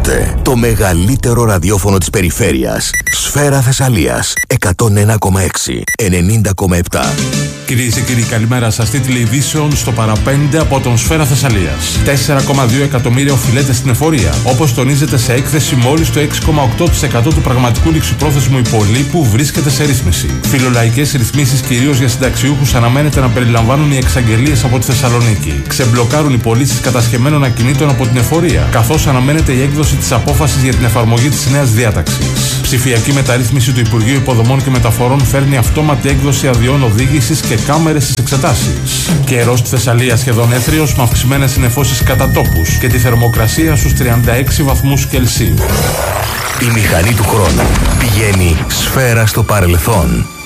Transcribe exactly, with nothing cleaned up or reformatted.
Ακούτε το μεγαλύτερο ραδιόφωνο της περιφέρειας. Σφαίρα Θεσσαλίας εκατόν ένα κόμμα έξι, ενενήντα κόμμα επτά. Κυρίες και κύριοι, καλημέρα σας. Τίτλοι ειδήσεων στο παραπέντε από τον Σφαίρα Θεσσαλίας. τέσσερα κόμμα δύο εκατομμύρια οφειλέται στην εφορία. Όπως τονίζεται σε έκθεση, μόλις το έξι κόμμα οκτώ τοις εκατό του πραγματικού ληξιπρόθεσμου υπολείπου βρίσκεται σε ρύθμιση. Φιλολαϊκές ρυθμίσεις, κυρίως για συνταξιούχους, αναμένεται να περιλαμβάνουν οι εξαγγελίες από τη Θεσσαλονίκη. Ξεμπλοκάρουν οι πωλήσεις κατασχεμένων ακινήτων από την εφορία, καθώς αναμένεται η έκδοση της απόφασης για την εφαρμογή της νέας διάταξης. Ψηφιακή μεταρρύθμιση του Υπουργείου Υποδομών και Μεταφορών φέρνει αυτόματη έκδοση αδειών οδήγησης και κάμερες στις εξετάσεις. Καιρός στη Θεσσαλία σχεδόν έθριος, με αυξημένες συννεφώσεις κατά τόπους και τη θερμοκρασία στους τριάντα έξι βαθμούς Κελσίου. Η μηχανή του χρόνου πηγαίνει σφαίρα στο παρελθόν.